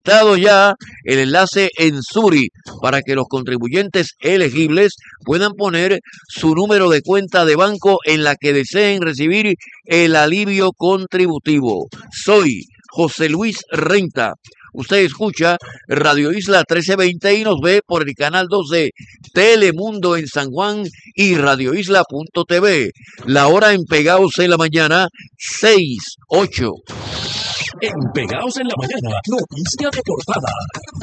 conectado ya el enlace en Suri para que los contribuyentes elegibles puedan poner su número de cuenta de banco en la que deseen recibir el alivio contributivo. Soy José Luis Renta. Usted escucha Radio Isla 1320 y nos ve por el canal 12 Telemundo en San Juan y radioisla.tv. La hora en Pegaos en la mañana, 6:08. En Pegados en la Mañana, noticia de portada.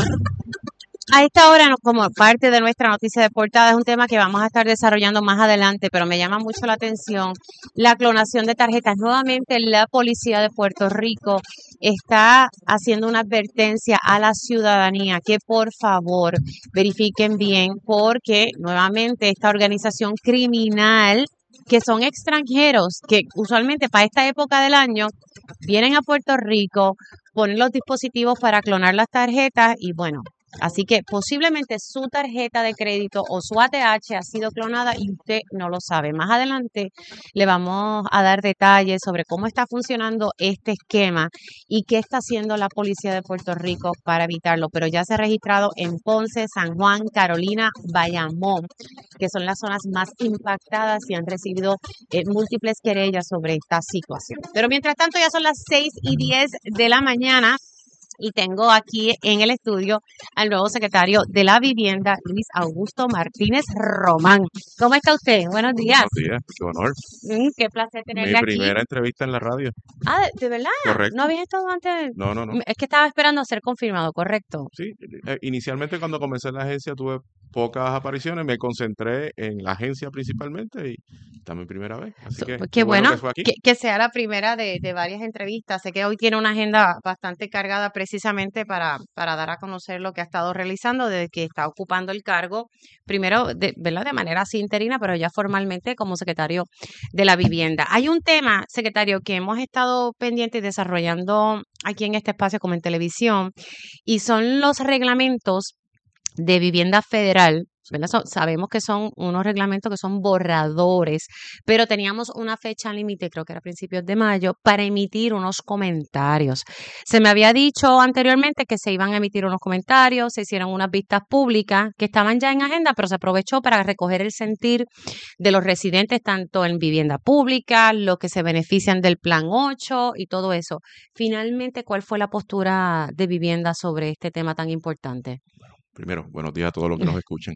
A esta hora, como parte de nuestra noticia de portada, es un tema que vamos a estar desarrollando más adelante, pero me llama mucho la atención la clonación de tarjetas. Nuevamente, la policía de Puerto Rico está haciendo una advertencia a la ciudadanía que por favor verifiquen bien, porque nuevamente esta organización criminal, que son extranjeros, que usualmente para esta época del año vienen a Puerto Rico, ponen los dispositivos para clonar las tarjetas y bueno, así que posiblemente su tarjeta de crédito o su ATH ha sido clonada y usted no lo sabe. Más adelante le vamos a dar detalles sobre cómo está funcionando este esquema y qué está haciendo la policía de Puerto Rico para evitarlo. Pero ya se ha registrado en Ponce, San Juan, Carolina, Bayamón, que son las zonas más impactadas y han recibido múltiples querellas sobre esta situación. Pero mientras tanto ya son las 6:10 de la mañana. Y tengo aquí en el estudio al nuevo secretario de la Vivienda, Luis Augusto Martínez Román. ¿Cómo está usted? Buenos días. Buenos días, qué honor. Qué placer tenerle Mi aquí. primera entrevista en la radio. Ah, ¿de verdad? Correcto. ¿No había estado antes? No. Es que estaba esperando a ser confirmado, ¿correcto? Sí, inicialmente cuando comencé en la agencia tuve pocas apariciones, me concentré en la agencia principalmente y esta es mi primera vez. Así que Qué bueno que fue aquí. que sea la primera de varias entrevistas. Sé que hoy tiene una agenda bastante cargada precisamente para dar a conocer lo que ha estado realizando desde que está ocupando el cargo, primero, ¿verdad? De manera así interina, pero ya formalmente como secretario de la Vivienda. Hay un tema, secretario, que hemos estado pendientes y desarrollando aquí en este espacio como en televisión, y son los reglamentos de vivienda federal, ¿verdad? Sabemos que son unos reglamentos que son borradores, pero teníamos una fecha límite, creo que era a principios de mayo, para emitir unos comentarios. Se me había dicho anteriormente que se iban a emitir unos comentarios, se hicieron unas vistas públicas que estaban ya en agenda, pero se aprovechó para recoger el sentir de los residentes, tanto en vivienda pública, los que se benefician del Plan 8 y todo eso. Finalmente, ¿cuál fue la postura de Vivienda sobre este tema tan importante? Primero, buenos días a todos los que nos escuchan.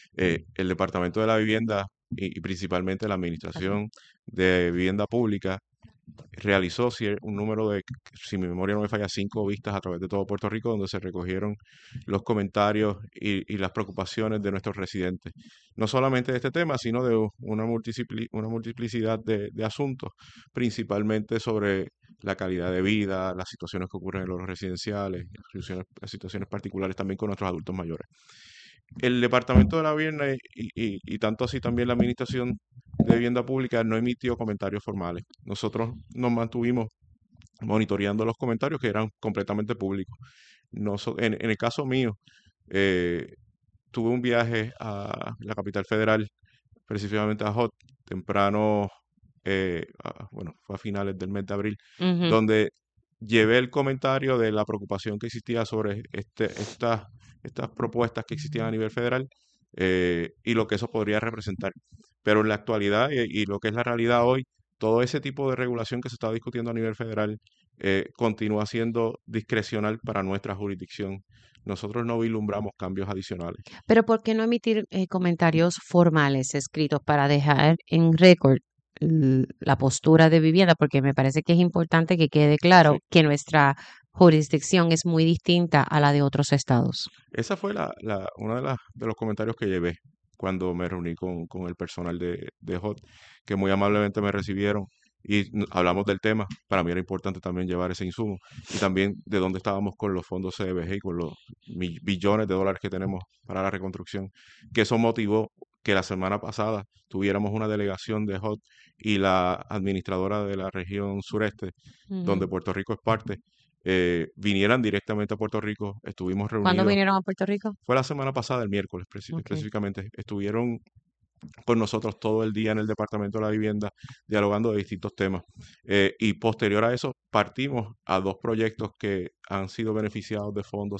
El Departamento de la Vivienda y principalmente la Administración de Vivienda Pública realizó un número de, si mi memoria no me falla, 5 vistas a través de todo Puerto Rico donde se recogieron los comentarios y las preocupaciones de nuestros residentes. No solamente de este tema, sino de una multiplicidad de asuntos, principalmente sobre la calidad de vida, las situaciones que ocurren en los residenciales, las situaciones particulares también con nuestros adultos mayores. El Departamento de la Vivienda y tanto así también la Administración de Vivienda Pública no emitió comentarios formales. Nosotros nos mantuvimos monitoreando los comentarios que eran completamente públicos. En el caso mío, tuve un viaje a la capital federal, específicamente a HOT, temprano, fue a finales del mes de abril, donde llevé el comentario de la preocupación que existía sobre estas propuestas que existían a nivel federal y lo que eso podría representar. Pero en la actualidad y lo que es la realidad hoy, todo ese tipo de regulación que se está discutiendo a nivel federal continúa siendo discrecional para nuestra jurisdicción. Nosotros no vislumbramos cambios adicionales. Pero ¿por qué no emitir comentarios formales escritos para dejar en récord la postura de Vivienda? Porque me parece que es importante que quede claro que nuestra jurisdicción es muy distinta a la de otros estados. Esa fue uno de los comentarios que llevé cuando me reuní con el personal de HOT, que muy amablemente me recibieron y hablamos del tema. Para mí era importante también llevar ese insumo y también de dónde estábamos con los fondos CDBG y con los billones de dólares que tenemos para la reconstrucción, que eso motivó que la semana pasada tuviéramos una delegación de HOT y la administradora de la región sureste, donde Puerto Rico es parte, vinieran directamente a Puerto Rico. Estuvimos reunidos. ¿Cuándo vinieron a Puerto Rico? Fue la semana pasada, el miércoles específicamente. Estuvieron con nosotros todo el día en el Departamento de la Vivienda dialogando de distintos temas. Y posterior a eso partimos a 2 proyectos que han sido beneficiados de fondos